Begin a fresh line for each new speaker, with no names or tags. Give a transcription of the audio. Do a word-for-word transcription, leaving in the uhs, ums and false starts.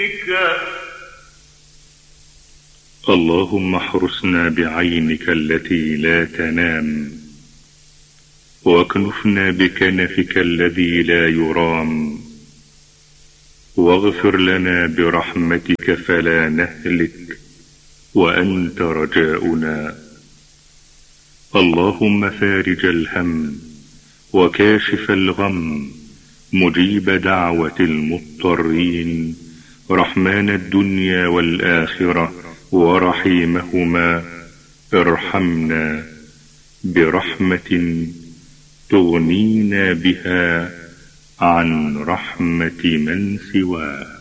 اللهم احرسنا بعينك التي لا تنام، واكنفنا بكنفك الذي لا يرام، واغفر لنا برحمتك فلا نهلك وأنت رجاؤنا. اللهم فارج الهم وكاشف الغم، مجيب دعوة المضطرين، رحمن الدنيا والآخرة ورحيمهما، ارحمنا برحمة تغنينا بها عن رحمة من سواه.